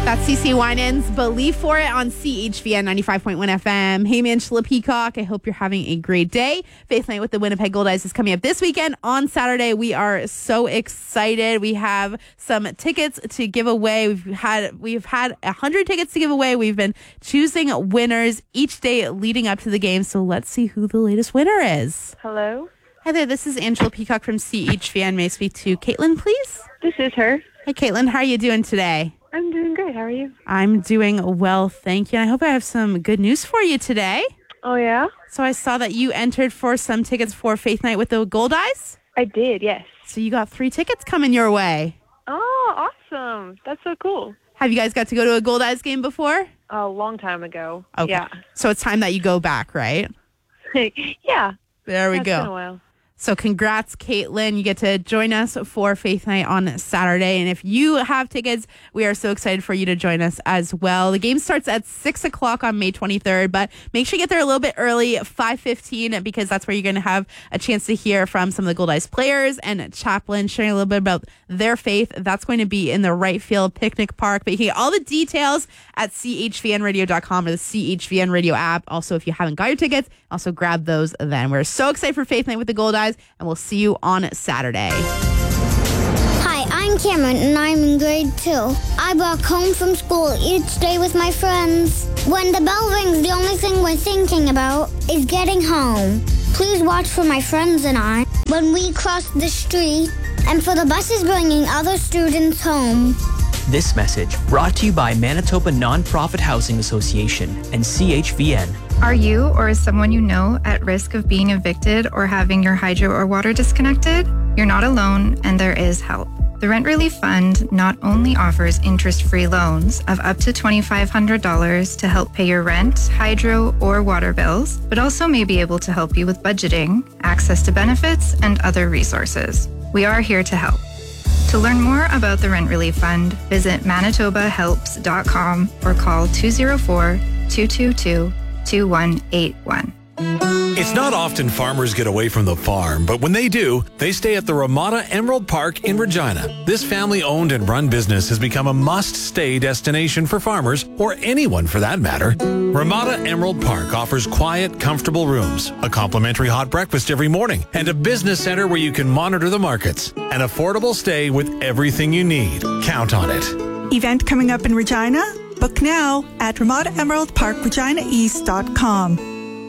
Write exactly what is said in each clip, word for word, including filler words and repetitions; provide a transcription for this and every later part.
That's CeCe Winans, Believe For It on C H V N ninety-five point one F M. Hey, Angela Peacock. I hope you're having a great day. Faith Night with the Winnipeg Goldeyes is coming up this weekend on Saturday. We are so excited. We have some tickets to give away. We've had we've had one hundred tickets to give away. We've been choosing winners each day leading up to the game. So let's see who the latest winner is. Hello. Hi there. This is Angela Peacock from C H V N. May I speak to Caitlin, please? This is her. Hey, Caitlin. How are you doing today? I'm doing great. How are you? I'm doing well, thank you. And I hope I have some good news for you today. Oh, yeah? So I saw that you entered for some tickets for Faith Night with the Goldeyes. I did, yes. So you got three tickets coming your way. Oh, awesome. That's so cool. Have you guys got to go to a Goldeyes game before? A long time ago. Okay. Yeah. So it's time that you go back, right? Yeah. There we That's go. been a while. So congrats, Caitlin. You get to join us for Faith Night on Saturday. And if you have tickets, we are so excited for you to join us as well. The game starts at six o'clock on May twenty-third, but make sure you get there a little bit early, five fifteen, because that's where you're going to have a chance to hear from some of the Goldeyes players and chaplains sharing a little bit about their faith. That's going to be in the Right Field Picnic Park. But you can get all the details at C H V N radio dot com or the C H V N Radio app. Also, if you haven't got your tickets, also grab those then. We're so excited for Faith Night with the Goldeyes, and we'll see you on Saturday. Hi, I'm Cameron, and I'm in grade two. I walk home from school each day with my friends. When the bell rings, the only thing we're thinking about is getting home. Please watch for my friends and I when we cross the street, and for the buses bringing other students home. This message brought to you by Manitoba Nonprofit Housing Association and C H V N. Are you or is someone you know at risk of being evicted or having your hydro or water disconnected? You're not alone, and there is help. The Rent Relief Fund not only offers interest-free loans of up to twenty-five hundred dollars to help pay your rent, hydro, or water bills, but also may be able to help you with budgeting, access to benefits, and other resources. We are here to help. To learn more about the Rent Relief Fund, visit manitoba helps dot com or call two oh four, two two two, two one eight one. It's not often farmers get away from the farm, but when they do, they stay at the Ramada Emerald Park in Regina. This family-owned and run business has become a must-stay destination for farmers, or anyone for that matter. Ramada Emerald Park offers quiet, comfortable rooms, a complimentary hot breakfast every morning, and a business center where you can monitor the markets. An affordable stay with everything you need. Count on it. Event coming up in Regina? Book now at ramada emerald park regina east dot com.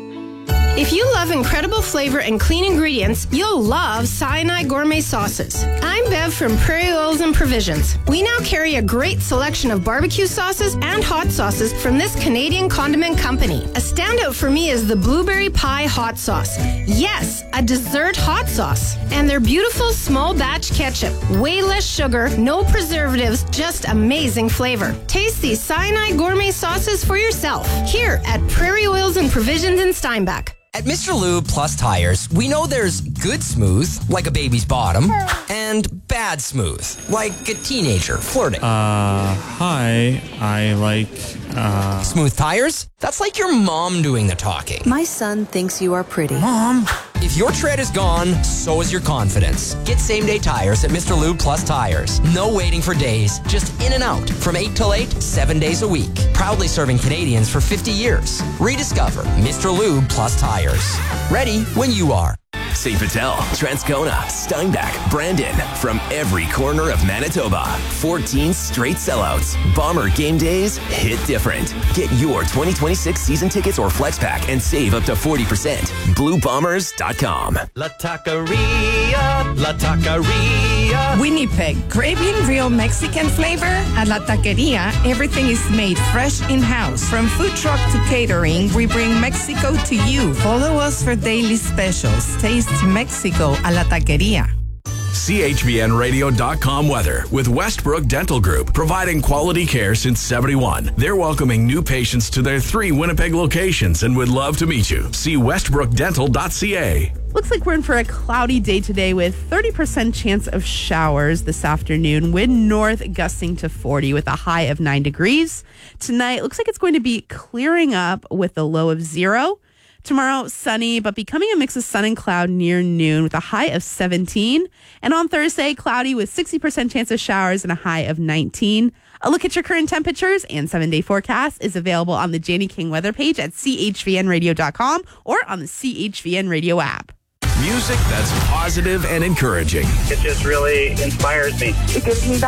If you love incredible flavor and clean ingredients, you'll love Sinai Gourmet Sauces. I'm Bev from Prairie Oils and Provisions. We now carry a great selection of barbecue sauces and hot sauces from this Canadian condiment company. A standout for me is the Blueberry Pie Hot Sauce. Yes, a dessert hot sauce. And their beautiful small batch ketchup. Way less sugar, no preservatives, just amazing flavor. Taste these Sinai Gourmet Sauces for yourself here at Prairie Oils and Provisions in Steinbach. At Mister Lube Plus Tires, we know there's good smooth, like a baby's bottom, and bad smooth, like a teenager flirting. Uh, hi, I like, uh... Smooth tires? That's like your mom doing the talking. My son thinks you are pretty. Mom! If your tread is gone, so is your confidence. Get same-day tires at Mister Lube Plus Tires. No waiting for days, just in and out. From eight till eight, seven days a week. Proudly serving Canadians for fifty years. Rediscover Mister Lube Plus Tires. Ready when you are. Saint Patel, Transcona, Steinbach, Brandon. From every corner of Manitoba. fourteen straight sellouts. Bomber game days hit different. Get your twenty twenty-six season tickets or flex pack and save up to forty percent. blue bombers dot com. La Taqueria, La Taqueria. Winnipeg, craving real Mexican flavor? At La Taqueria, everything is made fresh in-house. From food truck to catering, we bring Mexico to you. Follow us for daily specials. Taste Mexico a La Taqueria. C H V N radio dot com weather with Westbrook Dental Group, providing quality care since seventy-one. They're welcoming new patients to their three Winnipeg locations and would love to meet you. See westbrook dental dot c a. Looks like we're in for a cloudy day today with thirty percent chance of showers this afternoon. Wind north gusting to forty with a high of nine degrees. Tonight looks like it's going to be clearing up with a low of zero. Tomorrow, sunny, but becoming a mix of sun and cloud near noon with a high of seventeen. And on Thursday, cloudy with sixty percent chance of showers and a high of nineteen. A look at your current temperatures and seven-day forecast is available on the Janie King weather page at C H V N radio dot com or on the C H V N radio app. Music that's positive and encouraging. It just really inspires me. It gives me that